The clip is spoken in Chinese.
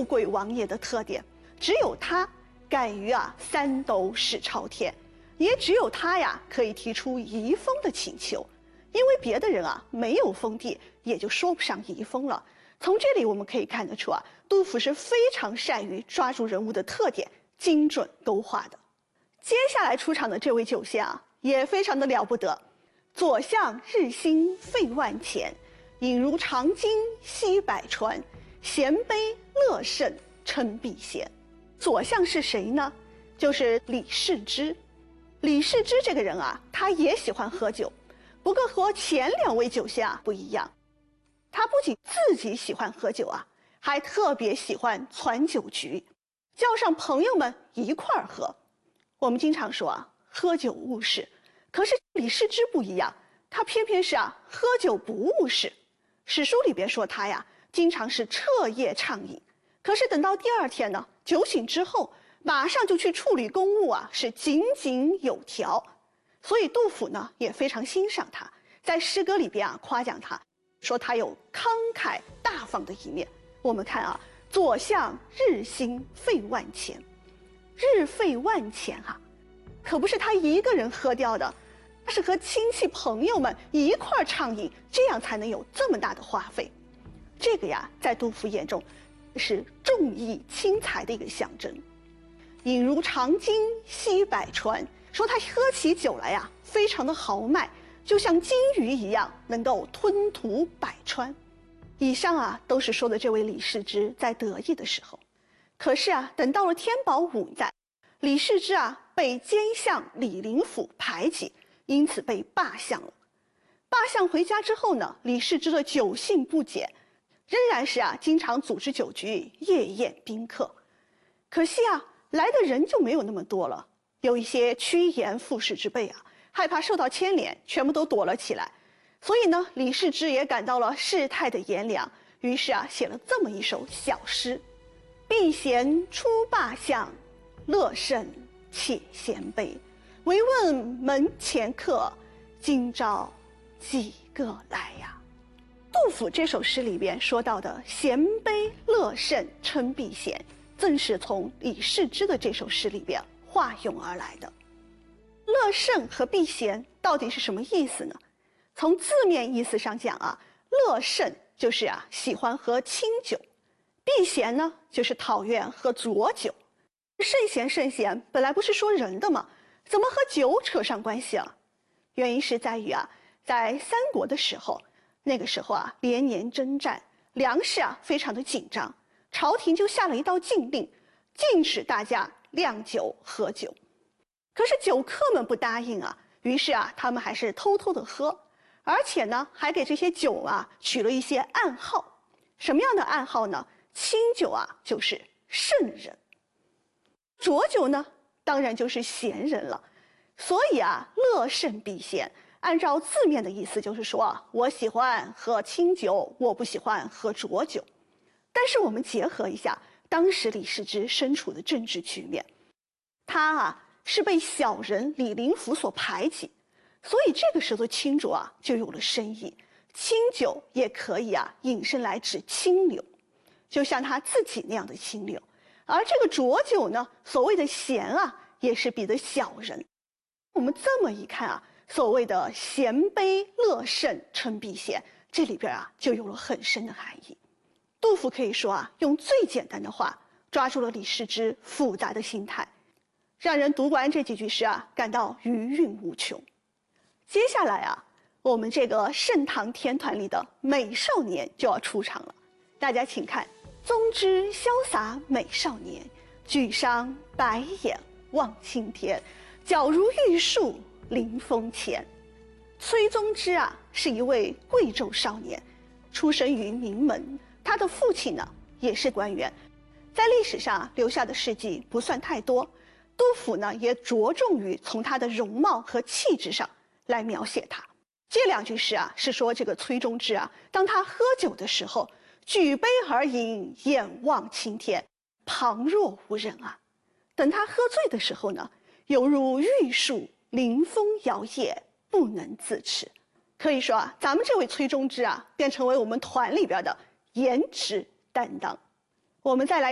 富贵王爷的特点，只有他敢于三斗史朝天，也只有他可以提出移封的请求，因为别的人没有封地，也就说不上移封了。从这里我们可以看得出杜甫是非常善于抓住人物的特点，精准勾画的。接下来出场的这位酒仙也非常的了不得，左相日兴费万钱，饮如长鲸吸百川，衔杯乐甚称避嫌。左相是谁呢？就是李世之。李世之这个人他也喜欢喝酒，不过和前两位酒仙不一样，他不仅自己喜欢喝酒还特别喜欢攒酒局，叫上朋友们一块儿喝。我们经常说喝酒误事，可是李世之不一样，他偏偏是喝酒不误事。史书里边说他经常是彻夜畅饮，可是等到第二天呢，酒醒之后马上就去处理公务是井井有条。所以杜甫呢也非常欣赏他，在诗歌里边夸奖他，说他有慷慨大方的一面。我们看左相日兴费万钱，日费万钱可不是他一个人喝掉的，他是和亲戚朋友们一块儿畅饮，这样才能有这么大的花费。这个在杜甫眼中是重义轻财的一个象征。饮如长鲸吸百川，说他喝起酒来非常的豪迈，就像鲸鱼一样能够吞吐百川。以上都是说的这位李世之在得意的时候。可是等到了天宝5年，李世之被监相李林甫排挤，因此被罢相了。罢相回家之后呢，李世之的酒性不减，仍然是经常组织酒局，夜宴宾客。可惜来的人就没有那么多了，有一些趋炎附势之辈害怕受到牵连，全部都躲了起来。所以呢，李世之也感到了事态的炎凉，于是写了这么一首小诗：避嫌出罢相，乐甚且衔杯。唯问门前客，今朝几个来呀？杜甫这首诗里边说到的衔杯乐甚称避嫌，正是从李世之的这首诗里边化涌而来的。乐甚和避嫌到底是什么意思呢？从字面意思上讲乐甚就是喜欢喝清酒，避嫌呢就是讨厌喝浊酒。圣贤圣贤本来不是说人的吗？怎么和酒扯上关系原因是在于在三国的时候，那个时候连年征战，粮食非常的紧张，朝廷就下了一道禁令，禁止大家酿酒喝酒。可是酒客们不答应于是他们还是偷偷的喝，而且呢还给这些酒取了一些暗号。什么样的暗号呢？清酒就是圣人，浊酒呢当然就是闲人了。所以乐甚避嫌，按照字面的意思就是说我喜欢喝清酒，我不喜欢喝浊酒。但是我们结合一下当时李世之身处的政治局面，他是被小人李林甫所排挤，所以这个时候的清浊就有了深意。清酒也可以引申来指清流，就像他自己那样的清流。而这个浊酒呢，所谓的闲也是比的小人。我们这么一看所谓的衔杯乐甚称避嫌，这里边就有了很深的含义。杜甫可以说用最简单的话抓住了李世之复杂的心态，让人读完这几句诗感到余韵无穷。接下来我们这个盛唐天团里的美少年就要出场了。大家请看：宗之潇洒美少年，举觞白眼望青天，皎如玉树临风前。崔宗之是一位贵胄少年，出生于名门，他的父亲呢也是官员，在历史上留下的事迹不算太多。杜甫呢也着重于从他的容貌和气质上来描写他。这两句诗是说这个崔宗之当他喝酒的时候，举杯而饮，眼望青天，旁若无人等他喝醉的时候呢，犹如玉树临风摇曳，不能自持。可以说咱们这位崔宗之便成为我们团里边的颜值担当。我们再来